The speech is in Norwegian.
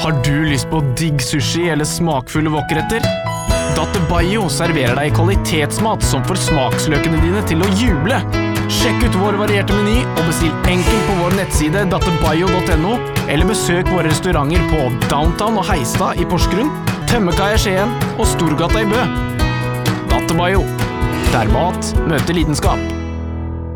Har du lyst på digg sushi eller smakfulle wokretter? Dattebayo serverer deg kvalitetsmat som får smaksløkene dine til å juble. Sjekk ut vår varierte meny og bestill enkelt på vår nettside dattebayo.no, eller besøk våre restauranter på Downtown og Heistad i Porsgrunn, Tømmekaia i Skien og Storgata i Bø. Dattebayo, der mat møter lidenskap.